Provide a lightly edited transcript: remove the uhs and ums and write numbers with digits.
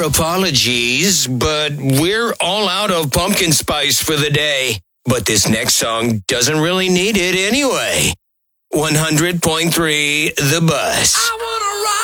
apologies, but we're all out of pumpkin spice for the day. But this next song doesn't really need it anyway. 100.3 The Bus.